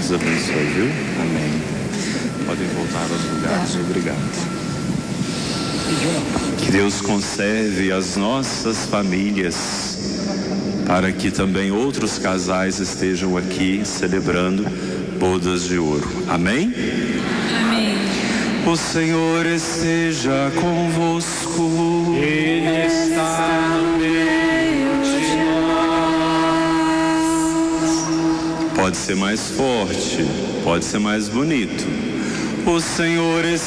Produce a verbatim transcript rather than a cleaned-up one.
Deus abençoe, viu? Amém. Podem voltar aos lugares. Obrigado. Que Deus conserve as nossas famílias, para que também outros casais estejam aqui celebrando bodas de ouro. Amém? Amém. O Senhor esteja convosco. Ele está no meio de nós. Pode ser mais forte, pode ser mais bonito. O Senhor